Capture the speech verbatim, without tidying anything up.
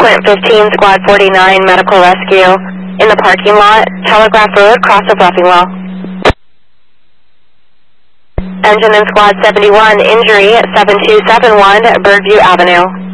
Quint fifteen, Squad forty-nine, medical rescue in the parking lot, Telegraph Road, cross of Ruffingwell. Engine in Squad seventy-one, injury seven two seven one, Birdview Avenue.